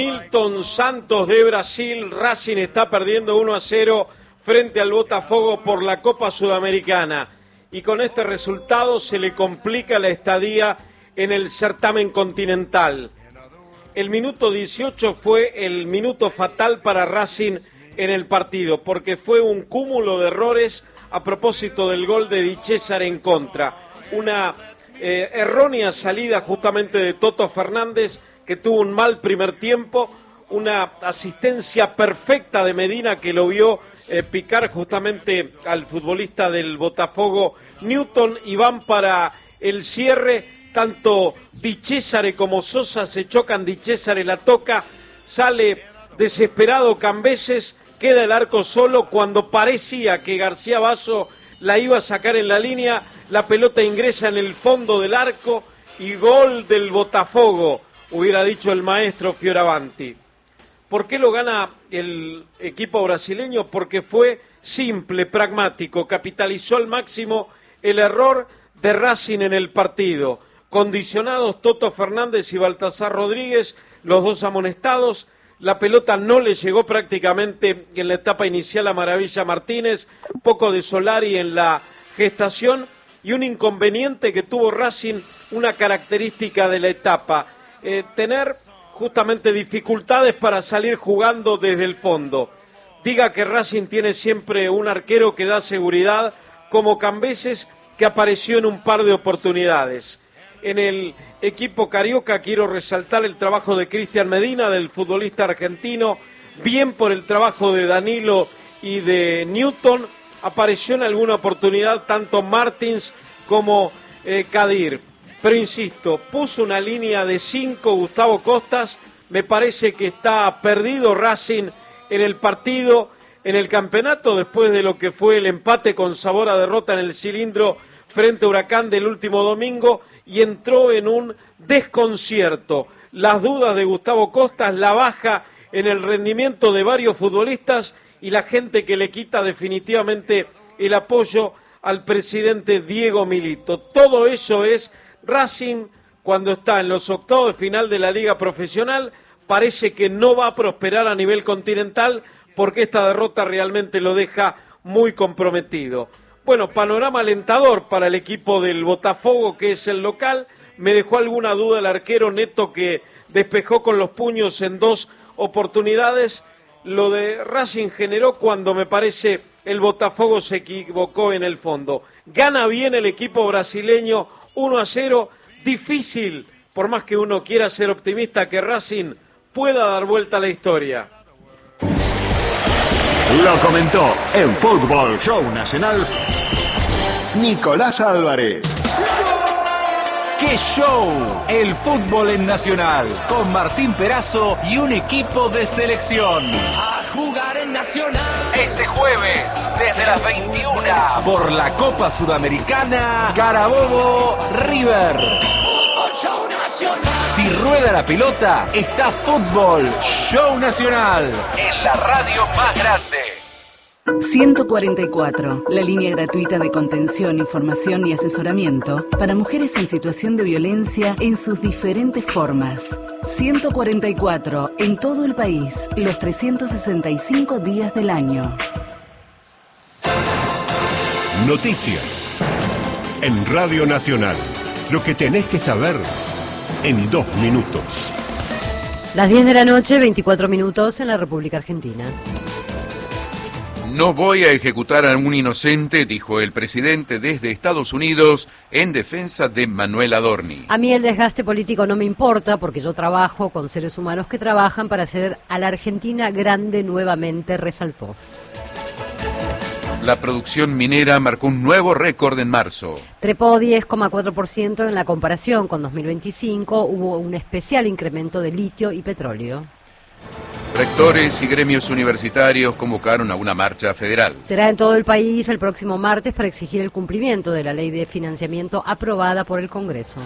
Nilton Santos de Brasil. Racing está perdiendo 1-0 frente al Botafogo por la Copa Sudamericana. Y con este resultado se le complica la estadía en el certamen continental. El minuto 18 fue el minuto fatal para Racing en el partido, porque fue un cúmulo de errores a propósito del gol de Di César en contra. Una errónea salida justamente de Toto Fernández, que tuvo un mal primer tiempo, una asistencia perfecta de Medina que lo vio picar justamente al futbolista del Botafogo, Newton, y van para el cierre. Tanto Di César como Sosa se chocan, Di César la toca, sale desesperado Cambeses, queda el arco solo cuando parecía que García Basso la iba a sacar en la línea, la pelota ingresa en el fondo del arco y gol del Botafogo, hubiera dicho el maestro Fioravanti. ¿Por qué lo gana el equipo brasileño? Porque fue simple, pragmático, capitalizó al máximo el error de Racing en el partido. Condicionados Toto Fernández y Baltasar Rodríguez, los dos amonestados, la pelota no le llegó prácticamente en la etapa inicial a Maravilla Martínez, poco de Solari en la gestación y un inconveniente que tuvo Racing, una característica de la etapa, tener justamente dificultades para salir jugando desde el fondo. Diga que Racing tiene siempre un arquero que da seguridad, como Cambeses, que apareció en un par de oportunidades. En el equipo carioca quiero resaltar el trabajo de Cristian Medina, del futbolista argentino, bien por el trabajo de Danilo y de Newton. Apareció en alguna oportunidad tanto Martins como Kadir. Pero insisto, puso una línea de 5 Gustavo Costas. Me parece que está perdido Racing en el partido, en el campeonato, después de lo que fue el empate con sabor a derrota en el cilindro frente a Huracán del último domingo, y entró en un desconcierto. Las dudas de Gustavo Costas, la baja en el rendimiento de varios futbolistas y la gente que le quita definitivamente el apoyo al presidente Diego Milito. Todo eso es Racing cuando está en los octavos de final de la Liga Profesional. Parece que no va a prosperar a nivel continental porque esta derrota realmente lo deja muy comprometido. Bueno, panorama alentador para el equipo del Botafogo, que es el local. Me dejó alguna duda el arquero Neto, que despejó con los puños en 2 oportunidades. Lo de Racing generó cuando me parece el Botafogo se equivocó en el fondo. Gana bien el equipo brasileño, 1-0. Difícil, por más que uno quiera ser optimista, que Racing pueda dar vuelta a la historia. Lo comentó en Fútbol Show Nacional Nicolás Álvarez. ¡Qué show! El fútbol en Nacional, con Martín Perazo y un equipo de selección. A jugar en Nacional. Este jueves, desde las 21, por la Copa Sudamericana, Carabobo River. Fútbol Show Nacional. Si rueda la pelota, está Fútbol Show Nacional, en la radio más grande. 144, la línea gratuita de contención, información y asesoramiento para mujeres en situación de violencia en sus diferentes formas. 144, en todo el país, los 365 días del año. Noticias en Radio Nacional. Lo que tenés que saber en 2 minutos. Las 10 de la noche, 24 minutos en la República Argentina. No voy a ejecutar a un inocente, dijo el presidente desde Estados Unidos en defensa de Manuel Adorni. A mí el desgaste político no me importa porque yo trabajo con seres humanos que trabajan para hacer a la Argentina grande nuevamente, resaltó. La producción minera marcó un nuevo récord en marzo. Trepó 10,4% en la comparación con 2025. Hubo un especial incremento de litio y petróleo. Rectores y gremios universitarios convocaron a una marcha federal. Será en todo el país el próximo martes para exigir el cumplimiento de la ley de financiamiento aprobada por el Congreso.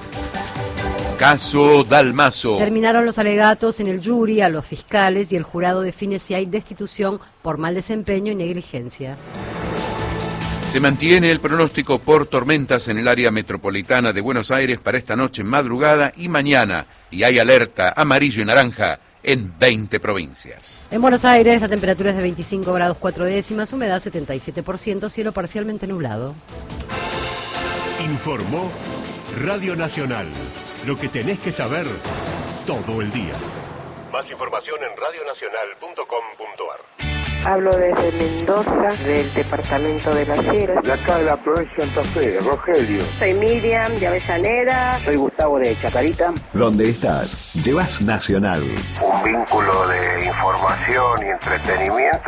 Caso Dalmazo. Terminaron los alegatos en el jury a los fiscales y el jurado define si hay destitución por mal desempeño y negligencia. Se mantiene el pronóstico por tormentas en el área metropolitana de Buenos Aires para esta noche, madrugada y mañana. Y hay alerta amarillo y naranja en 20 provincias. En Buenos Aires la temperatura es de 25 grados 4 décimas, humedad 77%, cielo parcialmente nublado. Informó Radio Nacional. Lo que tenés que saber todo el día. Más información en radionacional.com.ar. Hablo desde Mendoza, del departamento de Las Heras. De acá de la provincia de Santa Fe, Rogelio. Soy Miriam, de Avellaneda. Soy Gustavo, de Chacarita. Donde estás, llevas Nacional. Un vínculo de información y entretenimiento.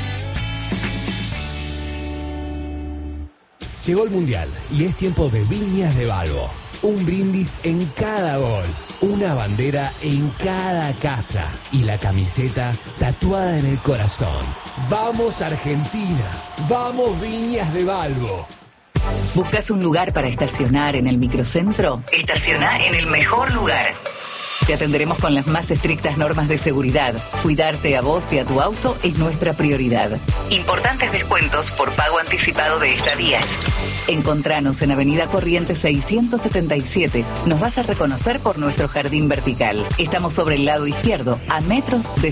Llegó el Mundial y es tiempo de Viñas de Balbo. Un brindis en cada gol, una bandera en cada casa y la camiseta tatuada en el corazón. ¡Vamos Argentina! ¡Vamos Viñas de Balbo! ¿Buscas un lugar para estacionar en el microcentro? Estaciona en el mejor lugar. Te atenderemos con las más estrictas normas de seguridad. Cuidarte a vos y a tu auto es nuestra prioridad. Importantes descuentos por pago anticipado de estadías. Encontranos en Avenida Corrientes 677. Nos vas a reconocer por nuestro jardín vertical. Estamos sobre el lado izquierdo, a metros de